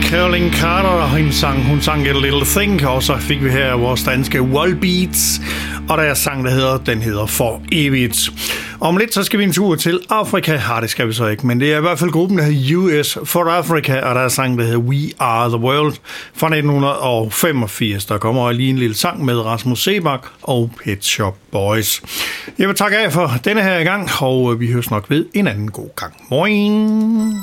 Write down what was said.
Caroline Carter og hun sang A Little Thing, og så fik vi her vores danske Volbeats, og der er sang, den hedder For Evigt. Om lidt, så skal vi en tur til Afrika. Det skal vi så ikke, men det er i hvert fald gruppen, der hedder US for Africa, og der er sang, der hedder We Are The World fra 1985. Der kommer lige en lille sang med Rasmus Seebach og Pet Shop Boys. Jeg vil takke af for denne her gang, og vi høres nok ved en anden god gang. Moin!